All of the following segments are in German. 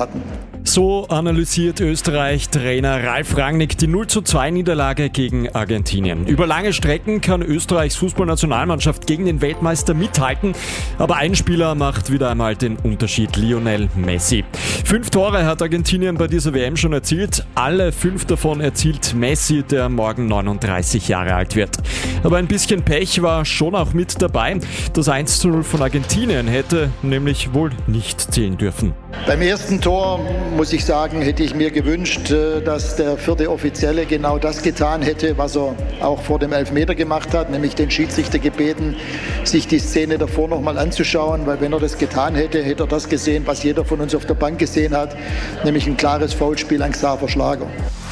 hatten. So analysiert Österreich-Trainer Ralf Rangnick die 0:2-Niederlage gegen Argentinien. Über lange Strecken kann Österreichs Fußballnationalmannschaft gegen den Weltmeister mithalten, aber ein Spieler macht wieder einmal den Unterschied: Lionel Messi. 5 Tore hat Argentinien bei dieser WM schon erzielt, alle 5 davon erzielt Messi, der morgen 39 Jahre alt wird. Aber ein bisschen Pech war schon auch mit dabei. Das 1:0 von Argentinien hätte nämlich wohl nicht zählen dürfen. Beim ersten Tor, muss ich sagen, hätte ich mir gewünscht, dass der 4. Offizielle genau das getan hätte, was er auch vor dem Elfmeter gemacht hat, nämlich den Schiedsrichter gebeten, sich die Szene davor nochmal anzuschauen, weil wenn er das getan hätte, hätte er das gesehen, was jeder von uns auf der Bank gesehen hat, nämlich ein klares Foulspiel an Xaver Schlager.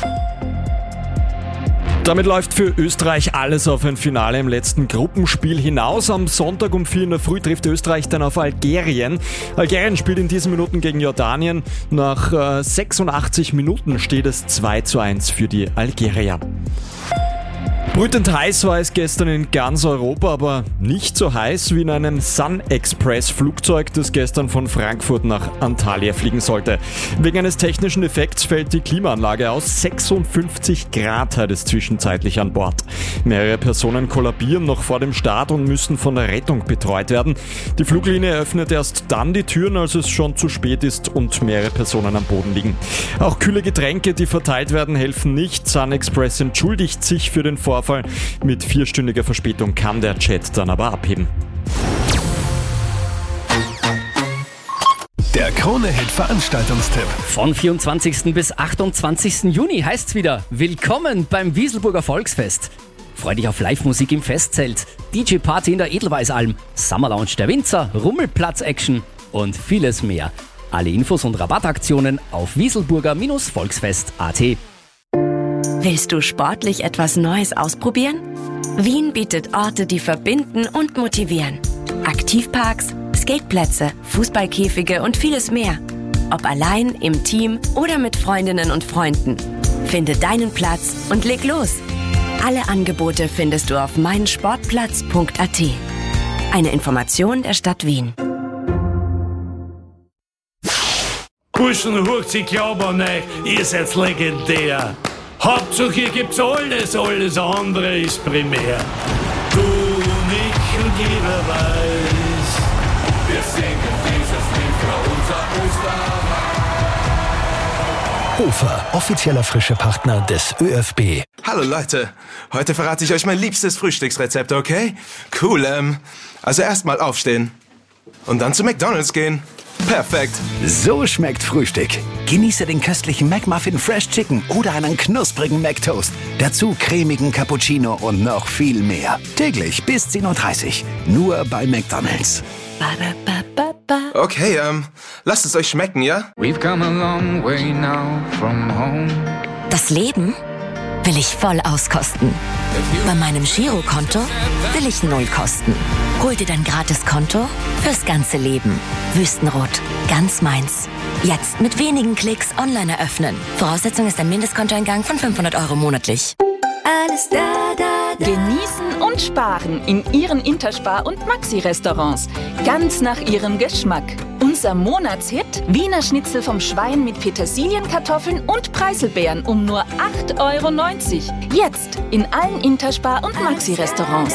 Damit läuft für Österreich alles auf ein Finale im letzten Gruppenspiel hinaus. Am Sonntag um 4 in der Früh trifft Österreich dann auf Algerien. Algerien spielt in diesen Minuten gegen Jordanien. Nach 86 Minuten steht es 2:1 für die Algerier. Brütend heiß war es gestern in ganz Europa, aber nicht so heiß wie in einem Sun Express Flugzeug, das gestern von Frankfurt nach Antalya fliegen sollte. Wegen eines technischen Defekts fällt die Klimaanlage aus. 56 Grad hat es zwischenzeitlich an Bord. Mehrere Personen kollabieren noch vor dem Start und müssen von der Rettung betreut werden. Die Fluglinie öffnet erst dann die Türen, als es schon zu spät ist und mehrere Personen am Boden liegen. Auch kühle Getränke, die verteilt werden, helfen nicht. Sun Express entschuldigt sich für den Vorfall. Mit 4-stündiger Verspätung kann der Jet dann aber abheben. Der Krone-Hit-Veranstaltungstipp. Von 24. bis 28. Juni heißt's wieder: Willkommen beim Wieselburger Volksfest. Freu dich auf Live-Musik im Festzelt, DJ-Party in der Edelweißalm, Summer-Lounge der Winzer, Rummelplatz-Action und vieles mehr. Alle Infos und Rabattaktionen auf wieselburger-volksfest.at. Willst du sportlich etwas Neues ausprobieren? Wien bietet Orte, die verbinden und motivieren. Aktivparks, Skateplätze, Fußballkäfige und vieles mehr. Ob allein, im Team oder mit Freundinnen und Freunden. Finde deinen Platz und leg los. Alle Angebote findest du auf meinsportplatz.at. Eine Information der Stadt Wien. Burschen, hurcht, ich glaube an euch, ihr seid legendär. Hauptsache hier gibt's alles andere ist primär. Du, ich und jeder weiß, wir singen dieses Lied für unser Österreich. Hofer, offizieller Frischepartner des ÖFB. Hallo Leute, heute verrate ich euch mein liebstes Frühstücksrezept, okay? Cool, also erstmal aufstehen und dann zu McDonald's gehen. Perfekt. So schmeckt Frühstück. Genieße den köstlichen McMuffin Fresh Chicken oder einen knusprigen McToast. Dazu cremigen Cappuccino und noch viel mehr. Täglich bis 10:30 Uhr. Nur bei McDonald's. Okay, lasst es euch schmecken, ja? We've come a long way now from home. Das Leben will ich voll auskosten. Bei meinem Girokonto will ich 0 kosten. Hol dir dein Gratiskonto fürs ganze Leben. Wüstenrot, ganz meins. Jetzt mit wenigen Klicks online eröffnen. Voraussetzung ist ein Mindestkontoeingang von 500 € monatlich. Alles da. Genießen und sparen in Ihren Interspar- und Maxi-Restaurants. Ganz nach Ihrem Geschmack. Unser Monatshit: Wiener Schnitzel vom Schwein mit Petersilienkartoffeln und Preiselbeeren um nur 8,90 €. Jetzt in allen Interspar- und Maxi-Restaurants.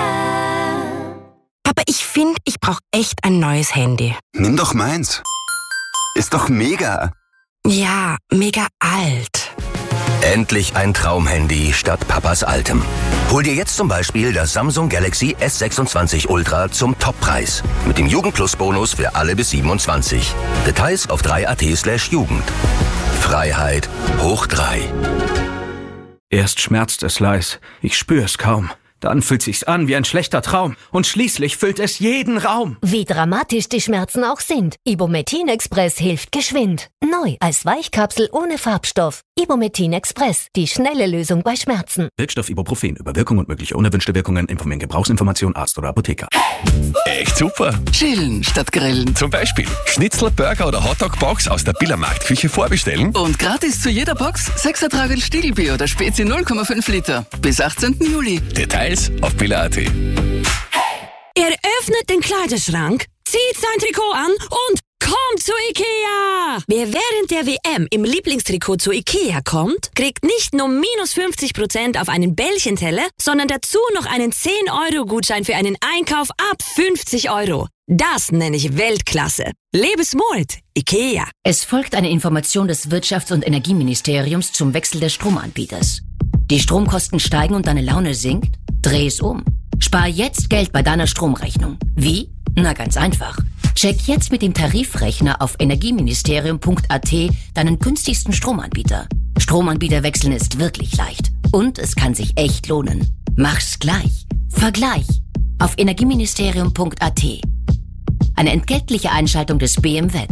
Aber ich finde, ich brauche echt ein neues Handy. Nimm doch meins. Ist doch mega. Ja, mega alt. Endlich ein Traumhandy statt Papas altem. Hol dir jetzt zum Beispiel das Samsung Galaxy S26 Ultra zum Toppreis. Mit dem Jugend-Plus-Bonus für alle bis 27. Details auf 3.at/Jugend. Freiheit hoch 3. Erst schmerzt es leis, ich spür's kaum. Dann fühlt sich's an wie ein schlechter Traum. Und schließlich füllt es jeden Raum. Wie dramatisch die Schmerzen auch sind, Ibumetin Express hilft geschwind. Neu als Weichkapsel ohne Farbstoff. Ibumetin Express, die schnelle Lösung bei Schmerzen. Wirkstoff Ibuprofen. Über Wirkung und mögliche unerwünschte Wirkungen informieren Gebrauchsinformation Arzt oder Apotheker. Echt super. Chillen statt grillen. Zum Beispiel Schnitzel, Burger oder Hotdog-Box aus der Billermarktküche vorbestellen. Und gratis zu jeder Box 6er Tragel Stiegelbier oder Spezi 0,5 Liter. Bis 18. Juli. Details auf billa.at. Er öffnet den Kleiderschrank, zieht sein Trikot an und Kommt zu Ikea! Wer während der WM im Lieblingstrikot zu Ikea kommt, kriegt nicht nur minus 50% auf einen Bällchenteller, sondern dazu noch einen 10-Euro-Gutschein für einen Einkauf ab 50 Euro. Das nenne ich Weltklasse. Lebensmut, Ikea. Es folgt eine Information des Wirtschafts- und Energieministeriums zum Wechsel des Stromanbieters. Die Stromkosten steigen und deine Laune sinkt? Dreh es um. Spar jetzt Geld bei deiner Stromrechnung. Wie? Na, ganz einfach. Check jetzt mit dem Tarifrechner auf energieministerium.at deinen günstigsten Stromanbieter. Stromanbieter wechseln ist wirklich leicht. Und es kann sich echt lohnen. Mach's gleich. Vergleich. Auf energieministerium.at. Eine entgeltliche Einschaltung des BMWet.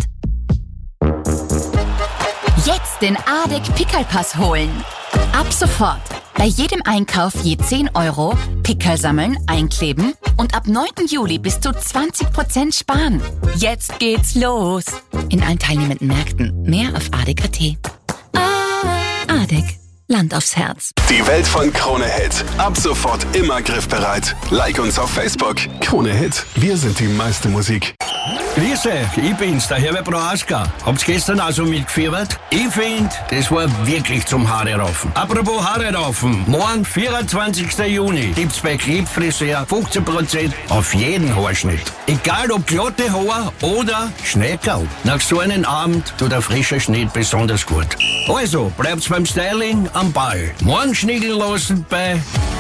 Jetzt den ADEC Pickerlpass holen. Ab sofort. Bei jedem Einkauf je 10 Euro, Pickerl sammeln, einkleben und ab 9. Juli bis zu 20% sparen. Jetzt geht's los. In allen teilnehmenden Märkten. Mehr auf ADEC.at. ADEC. Land aufs Herz. Die Welt von Krone Hit. Ab sofort immer griffbereit. Like uns auf Facebook. Krone Hit. Wir sind die meiste Musik. Grüß euch, ich bin's, der Herbert Prohaska. Habt's gestern also mitgefiebert? Ich find, das war wirklich zum Haare raufen. Apropos Haare raufen. Morgen, 24. Juni, gibt's bei Klebfriseur 15% auf jeden Haarschnitt. Egal ob glatte Haare oder Schneckerl. Nach so einem Abend tut der frische Schnitt besonders gut. Also, bleibt's beim Styling am Ball. Morgen schnickeln lassen bei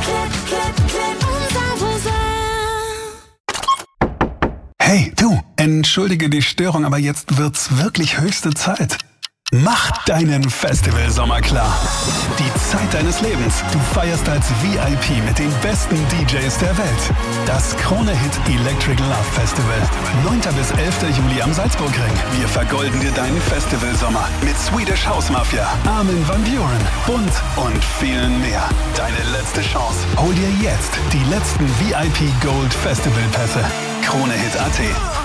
Hey, du, entschuldige die Störung, aber jetzt wird's wirklich höchste Zeit. Mach deinen Festivalsommer klar. Die Zeit deines Lebens. Du feierst als VIP mit den besten DJs der Welt. Das Krone Hit Electric Love Festival. 9. bis 11. Juli am Salzburgring. Wir vergolden dir deinen Festivalsommer mit Swedish House Mafia, Armin van Buuren, Bund und vielen mehr. Deine letzte Chance. Hol dir jetzt die letzten VIP Gold Festival Pässe. KroneHit.at